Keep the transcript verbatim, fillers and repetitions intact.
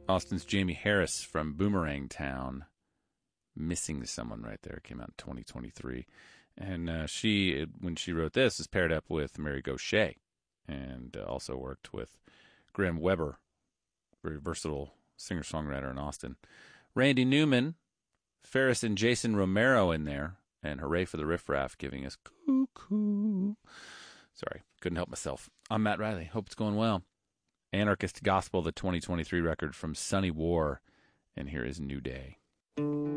Austin's Jamie Harris from Boomerang Town. Missing Someone right there. Came out in twenty twenty-three. And uh, she, when she wrote this, is paired up with Mary Gauthier. And uh, also worked with Graham Weber. Very versatile singer-songwriter in Austin. Randy Newman, Ferris and Jason Romero in there. And hooray for the Riff Raff giving us Cuckoo. Sorry, couldn't help myself. I'm Matt Riley. Hope it's going well. Anarchist Gospel, the twenty twenty-three record from Sunny War. And here is New Day.